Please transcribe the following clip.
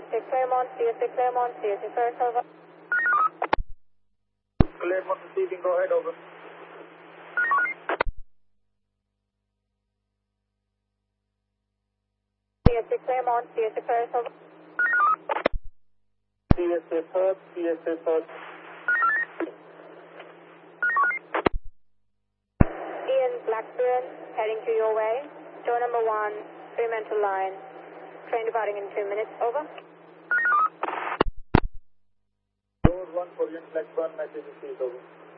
Claremont, CSA Claremont, CSA First, over. Claremont receiving, go ahead, over. CSA Claremont, CSA First, over. CSA First, CSA First. Ian Blackburn, heading to your way. Door number 1, Fremantle line. Train departing in 2 minutes, over. Door 1 for Ian Blackburn, message received, over.